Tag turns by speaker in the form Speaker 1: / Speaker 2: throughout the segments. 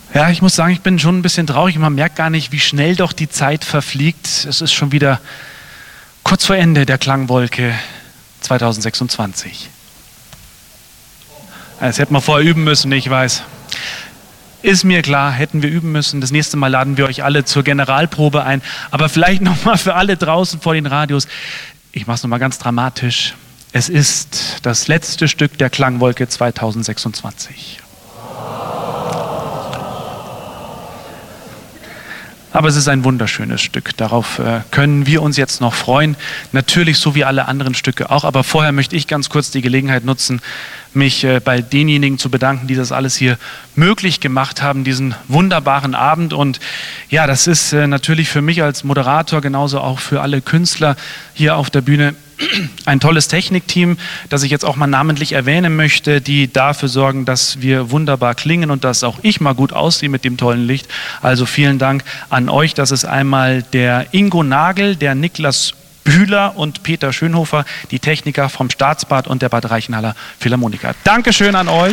Speaker 1: Ja, ich muss sagen, ich bin schon ein bisschen traurig. Man merkt gar nicht, wie schnell doch die Zeit verfliegt. Es ist schon wieder kurz vor Ende der Klangwolke 2026. Das hätten wir vorher üben müssen, ich weiß. Ist mir klar, hätten wir üben müssen. Das nächste Mal laden wir euch alle zur Generalprobe ein. Aber vielleicht nochmal für alle draußen vor den Radios. Ich mache es nochmal ganz dramatisch. Es ist das letzte Stück der Klangwolke 2026. Aber es ist ein wunderschönes Stück. Darauf können wir uns jetzt noch freuen. Natürlich so wie alle anderen Stücke auch. Aber vorher möchte ich ganz kurz die Gelegenheit nutzen, mich bei denjenigen zu bedanken, die das alles hier möglich gemacht haben, diesen wunderbaren Abend. Und ja, das ist natürlich für mich als Moderator, genauso auch für alle Künstler hier auf der Bühne, ein tolles Technikteam, das ich jetzt auch mal namentlich erwähnen möchte, die dafür sorgen, dass wir wunderbar klingen und dass auch ich mal gut aussehe mit dem tollen Licht. Also vielen Dank an euch. Das ist einmal der Ingo Nagel, der Niklas Bühler und Peter Schönhofer, die Techniker vom Staatsbad und der Bad Reichenhaller Philharmoniker. Dankeschön an euch.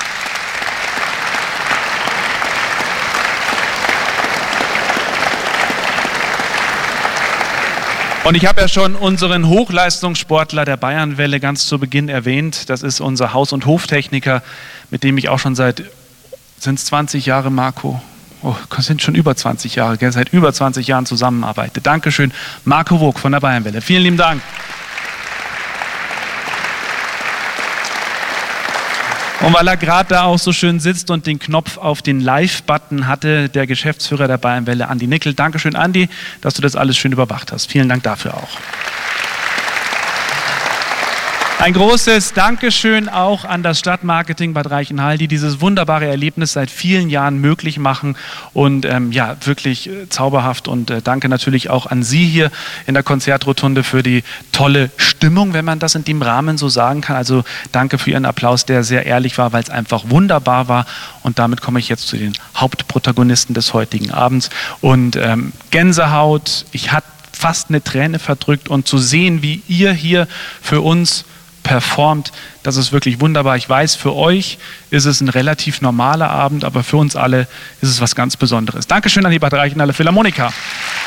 Speaker 1: Und ich habe ja schon unseren Hochleistungssportler der Bayernwelle ganz zu Beginn erwähnt. Das ist unser Haus- und Hoftechniker, mit dem ich auch schon seit, sind es 20 Jahre, Marco? Oh, das sind schon über 20 Jahre, seit über 20 Jahren zusammenarbeite. Dankeschön, Marco Wog von der Bayernwelle. Vielen lieben Dank. Und weil er gerade da auch so schön sitzt und den Knopf auf den Live-Button hatte, der Geschäftsführer der Bayernwelle, Andi Nickel. Dankeschön, Andi, dass du das alles schön überwacht hast. Vielen Dank dafür auch. Ein großes Dankeschön auch an das Stadtmarketing Bad Reichenhall, die dieses wunderbare Erlebnis seit vielen Jahren möglich machen und ja, wirklich zauberhaft. Und danke natürlich auch an Sie hier in der Konzertrotunde für die tolle Stimmung, wenn man das in dem Rahmen so sagen kann. Also danke für Ihren Applaus, der sehr ehrlich war, weil es einfach wunderbar war. Und damit komme ich jetzt zu den Hauptprotagonisten des heutigen Abends. Und Gänsehaut, ich hatte fast eine Träne verdrückt und zu sehen, wie ihr hier für uns performt, das ist wirklich wunderbar. Ich weiß, für euch ist es ein relativ normaler Abend, aber für uns alle ist es was ganz Besonderes. Dankeschön an die Bad Reichenhaller Philharmoniker.